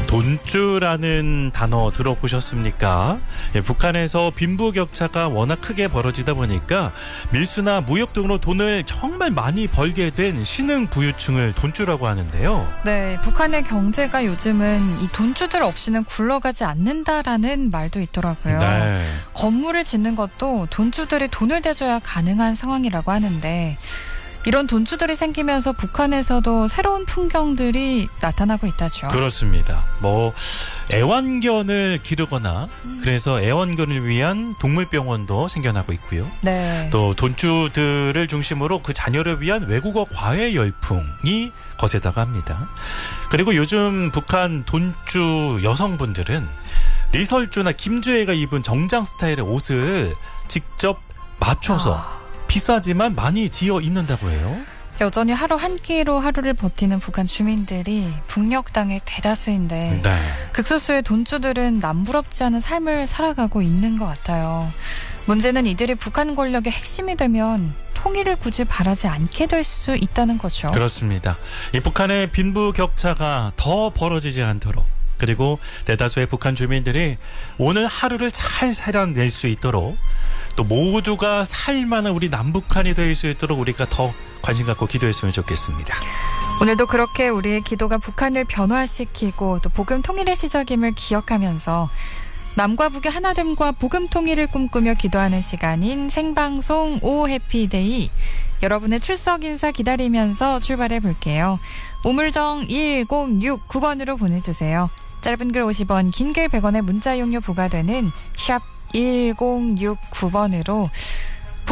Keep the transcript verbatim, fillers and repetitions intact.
돈주라는 단어 들어보셨습니까? 예, 북한에서 빈부격차가 워낙 크게 벌어지다 보니까 밀수나 무역 등으로 돈을 정말 많이 벌게 된 신흥부유층을 돈주라고 하는데요. 네, 북한의 경제가 요즘은 이 돈주들 없이는 굴러가지 않는다라는 말도 있더라고요. 네. 건물을 짓는 것도 돈주들이 돈을 대줘야 가능한 상황이라고 하는데 이런 돈주들이 생기면서 북한에서도 새로운 풍경들이 나타나고 있다죠. 그렇습니다. 뭐 애완견을 기르거나 음. 그래서 애완견을 위한 동물병원도 생겨나고 있고요. 네. 또 돈주들을 중심으로 그 자녀를 위한 외국어 과외 열풍이 거세다고 합니다. 그리고 요즘 북한 돈주 여성분들은 리설주나 김주애가 입은 정장 스타일의 옷을 직접 맞춰서 아. 비싸지만 많이 지어 입는다고 해요. 여전히 하루 한 끼로 하루를 버티는 북한 주민들이 북녘 땅의 대다수인데 네. 극소수의 돈주들은 남부럽지 않은 삶을 살아가고 있는 것 같아요. 문제는 이들이 북한 권력의 핵심이 되면 통일을 굳이 바라지 않게 될 수 있다는 거죠. 그렇습니다. 이 북한의 빈부격차가 더 벌어지지 않도록 그리고 대다수의 북한 주민들이 오늘 하루를 잘 살아낼 수 있도록 또 모두가 살만한 우리 남북한이 될 수 있도록 우리가 더 관심 갖고 기도했으면 좋겠습니다. 오늘도 그렇게 우리의 기도가 북한을 변화시키고 또 복음 통일의 시작임을 기억하면서 남과 북의 하나됨과 복음 통일을 꿈꾸며 기도하는 시간인 생방송 오 해피데이 여러분의 출석 인사 기다리면서 출발해 볼게요. 우물정 일공육구 번으로 보내주세요. 짧은 글 오십 원, 긴 글 백 원의 문자 용료 부과되는 샵 일공육구 번으로